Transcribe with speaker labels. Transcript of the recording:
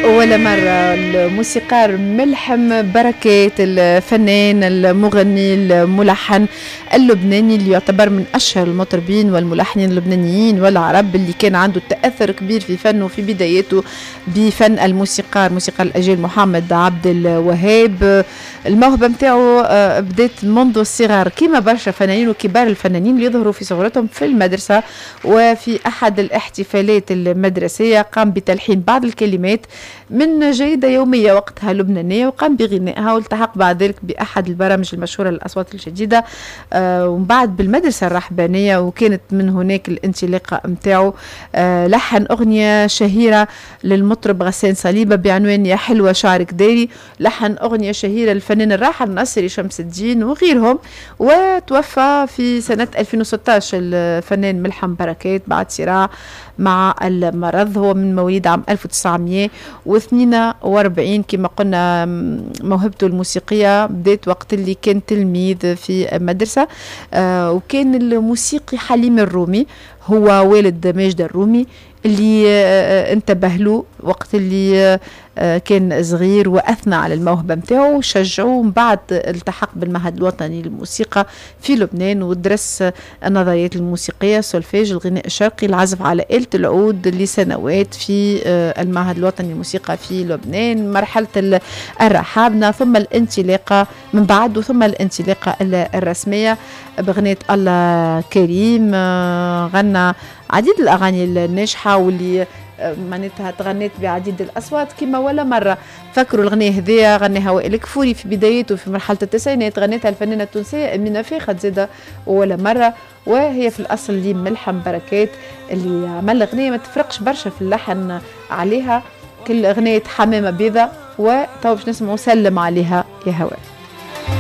Speaker 1: ولا مرة الموسيقار ملحم بركات، الفنان المغني الملحن اللبناني اللي يعتبر من أشهر المطربين والملحنين اللبنانيين والعرب، اللي كان عنده تأثر كبير في فنه في بداياته بفن الموسيقار موسيقار الأجيال محمد عبد الوهاب. الموهبة متاعه بدأت منذ الصغر كما برشا فنانين وكبار الفنانين اللي يظهروا في صغرتهم في المدرسة، وفي أحد الاحتفالات المدرسية قام بتلحين بعض الكلمات من جريدة يومية وقتها لبنانية وقام بغنائها، والتحق بعد ذلك بأحد البرامج المشهورة للأصوات الجديدة ومن بعد بالمدرسة الرحبانية، وكانت من هناك الانطلاقة متاعه. لحن أغنية شهيرة للمطرب غسان صليبة بعنوان يا حلوة شعرك داري، لحن أغنية شهيرة للفنان الراحل ناصري شمس الدين وغيرهم. وتوفى في سنة 2016 الفنان ملحم بركات بعد صراع مع المرض. هو من مواليد عام 1942 كما قلنا. موهبته الموسيقية بدأت وقت اللي كان تلميذ في مدرسة، وكان الموسيقي حليم الرومي هو والد ماجد الرومي اللي انتبه له وقت اللي كان صغير وأثنى على الموهبة متاعه وشجعوه. من بعد التحق بالمعهد الوطني للموسيقى في لبنان ودرس النظريات الموسيقية سولفيج الغناء الشرقي العزف على آلة العود لسنوات في المعهد الوطني للموسيقى في لبنان. مرحلة الرحابنة ثم الانطلاقة من بعد ثم الانطلاقة الرسمية بغناء الله كريم. غنى عديد الأغاني الناجحة واللي معناتها تغنيت بعديد الأصوات كما ولا مرة. فكروا الغنية هذيا غناها وائل كفوري في بدايته في مرحلة التسعينات، غنيتها الفنانة التونسية أمينة فاخد زادة ولا مرة، وهي في الأصل اللي ملحم بركات اللي عمل غنية ما تفرقش برشا في اللحن عليها كل غنية حمامة بيضة. وطبعا باش نسمعوا سلم عليها يا هواء.